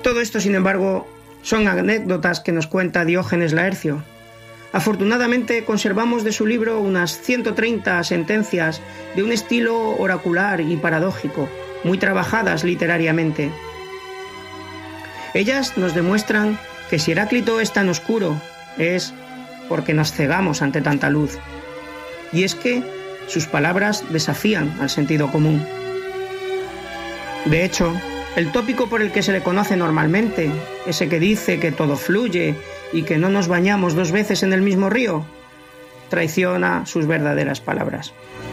Todo esto, sin embargo, son anécdotas que nos cuenta Diógenes Laercio. Afortunadamente conservamos de su libro unas 130 sentencias de un estilo oracular y paradójico, muy trabajadas literariamente. Ellas nos demuestran que si Heráclito es tan oscuro, es porque nos cegamos ante tanta luz. Y es que sus palabras desafían al sentido común. De hecho, el tópico por el que se le conoce normalmente, ese que dice que todo fluye y que no nos bañamos 2 veces en el mismo río, traiciona sus verdaderas palabras.